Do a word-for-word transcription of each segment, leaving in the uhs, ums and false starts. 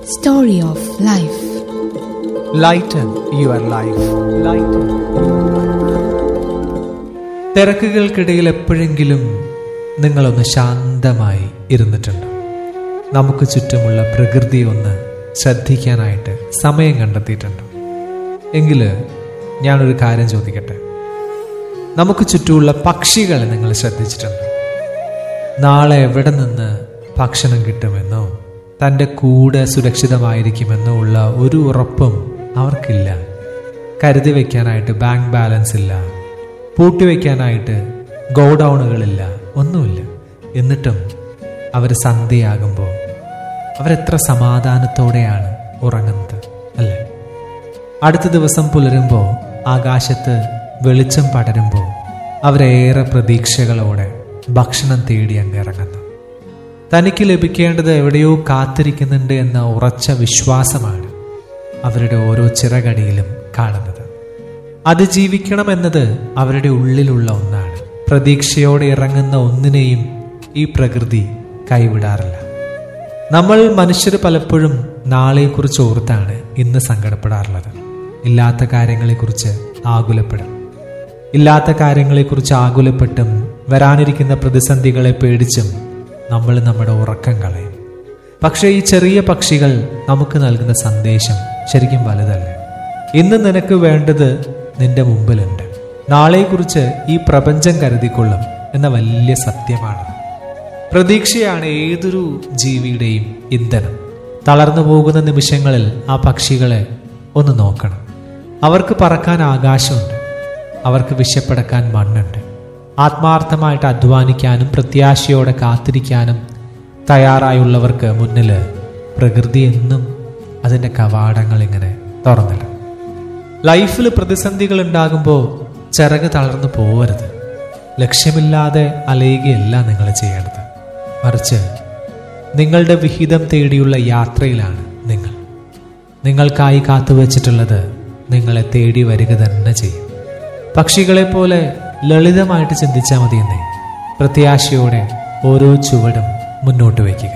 Story of Life. Lighten your life. Lighten. തിരക്കുകൾക്കിടയിൽ എപ്പോഴെങ്കിലും നിങ്ങളൊന്ന് ശാന്തമായി ഇരുന്നിട്ടുണ്ട്? നമുക്ക് ചുറ്റുമുള്ള പ്രകൃതി ഒന്ന് ശ്രദ്ധിക്കാനായിട്ട് സമയം കണ്ടെത്തിയിട്ടുണ്ട്? എങ്കിൽ ഞാനൊരു കാര്യം ചോദിക്കട്ടെ. നമുക്ക് ചുറ്റുമുള്ള പക്ഷികളെ നിങ്ങൾ ശ്രദ്ധിച്ചിട്ടുണ്ട്? നാളെ എവിടെ നിന്ന് ഭക്ഷണം കിട്ടുമെന്നോ തൻ്റെ കൂടെ സുരക്ഷിതമായിരിക്കുമെന്നോ ഉള്ള ഒരു ഉറപ്പും അവർക്കില്ല. കരുതി വയ്ക്കാനായിട്ട് ബാങ്ക് ബാലൻസ് ഇല്ല, പൂട്ടിവെക്കാനായിട്ട് ഗോഡൗണുകളില്ല, ഒന്നുമില്ല. എന്നിട്ടും അവർ സന്ധ്യയാകുമ്പോൾ അവരെത്ര സമാധാനത്തോടെയാണ് ഉറങ്ങുന്നത്, അല്ലേ? അടുത്ത ദിവസം പുലരുമ്പോൾ ആകാശത്ത് വെളിച്ചം പടരുമ്പോൾ അവരേറെ പ്രതീക്ഷകളോടെ ഭക്ഷണം തേടി അങ്ങ് ഇറങ്ങുന്നു. തനിക്ക് ലഭിക്കേണ്ടത് എവിടെയോ കാത്തിരിക്കുന്നുണ്ട് എന്ന ഉറച്ച വിശ്വാസമാണ് അവരുടെ ഓരോ ചിറകടിയിലും കാണുന്നത്. അതിജീവിക്കണമെന്നത് അവരുടെ ഉള്ളിലുള്ള ഒന്നാണ്. പ്രതീക്ഷയോടെ ഇറങ്ങുന്ന ഒന്നിനെയും ഈ പ്രകൃതി കൈവിടാറില്ല. നമ്മൾ മനുഷ്യർ പലപ്പോഴും നാളെക്കുറിച്ച് ഓർത്താണ് ഇന്ന് സങ്കടപ്പെടാറുള്ളത്. ഇല്ലാത്ത കാര്യങ്ങളെക്കുറിച്ച് ആകുലപ്പെടും. ഇല്ലാത്ത കാര്യങ്ങളെക്കുറിച്ച് ആകുലപ്പെട്ടും വരാനിരിക്കുന്ന പ്രതിസന്ധികളെ പേടിച്ചും നമ്മൾ നമ്മുടെ ഉറക്കം കളയും. പക്ഷേ ഈ ചെറിയ പക്ഷികൾ നമുക്ക് നൽകുന്ന സന്ദേശം ശരിക്കും വലുതല്ലേ? ഇന്ന് നിനക്ക് വേണ്ടത് നിന്റെ മുമ്പിലുണ്ട്, നാളെക്കുറിച്ച് ഈ പ്രപഞ്ചം കരുതിക്കൊള്ളും എന്ന വലിയ സത്യമാണ്. പ്രതീക്ഷയാണ് ഏതൊരു ജീവിയുടെയും ഇന്ധനം. തളർന്നു പോകുന്ന നിമിഷങ്ങളിൽ ആ പക്ഷികളെ ഒന്ന് നോക്കണം. അവർക്ക് പറക്കാൻ ആകാശമുണ്ട്, അവർക്ക് വിശപ്പടക്കാൻ മണ്ണുണ്ട്. ആത്മാർത്ഥമായിട്ട് അധ്വാനിക്കാനും പ്രത്യാശയോടെ കാത്തിരിക്കാനും തയ്യാറായുള്ളവർക്ക് മുന്നിൽ പ്രകൃതി എന്നും അതിൻ്റെ കവാടങ്ങൾ ഇങ്ങനെ തുറന്നിടും. ലൈഫിൽ പ്രതിസന്ധികൾ ഉണ്ടാകുമ്പോൾ ചിറക് തളർന്നു പോവരുത്. ലക്ഷ്യമില്ലാതെ അലയുകയല്ല നിങ്ങൾ ചെയ്യേണ്ടത്. മറിച്ച് നിങ്ങളുടെ വിഹിതം തേടിയുള്ള യാത്രയിലാണ് നിങ്ങൾ. നിങ്ങൾക്കായി കാത്തുവച്ചിട്ടുള്ളത് നിങ്ങളെ തേടി വരിക തന്നെ ചെയ്യും. പക്ഷികളെ പോലെ ലളിതമായിട്ട് ചിന്തിച്ചാൽ മതിയെന്നേ. പ്രത്യാശയോടെ ഓരോ ചുവടും മുന്നോട്ട് വയ്ക്കുക.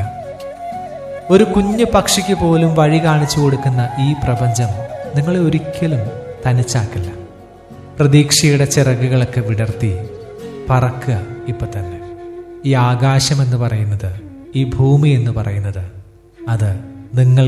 ഒരു കുഞ്ഞു പക്ഷിക്ക് പോലും വഴി കാണിച്ചു കൊടുക്കുന്ന ഈ പ്രപഞ്ചം നിങ്ങളെ ഒരിക്കലും തനിച്ചാക്കില്ല. പ്രതീക്ഷയുടെ ചിറകുകളൊക്കെ വിടർത്തി പറക്കുക ഇപ്പം തന്നെ. ഈ ആകാശം എന്ന് പറയുന്നത്, ഈ ഭൂമി എന്ന് പറയുന്നത്, അത് നിങ്ങൾ